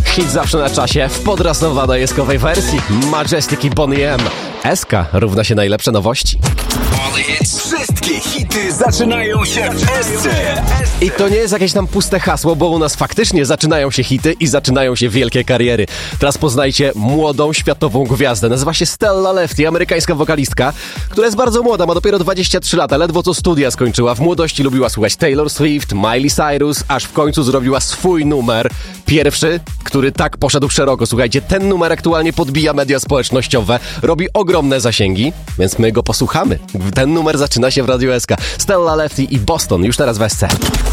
Hit zawsze na czasie w podrasowanej eskowej wersji. Majestic i Bonnie M. Eska równa się najlepsze nowości. Wszystkie hity zaczynają się w Esce. I to nie jest jakieś tam puste hasło, bo u nas faktycznie zaczynają się hity i zaczynają się wielkie kariery. Teraz poznajcie młodą światową gwiazdę. Nazywa się Stella Lefty, amerykańska wokalistka, która jest bardzo młoda, ma dopiero 23 lata, ledwo co studia skończyła. W młodości lubiła słuchać Taylor Swift, Miley Cyrus, aż w końcu zrobiła swój numer. Pierwszy, który tak poszedł szeroko. Słuchajcie, ten numer aktualnie podbija media społecznościowe, robi ogromne zasięgi, więc my go posłuchamy. Ten numer zaczyna się w Radiu SK. Stella Lefty i Boston, już teraz w SC.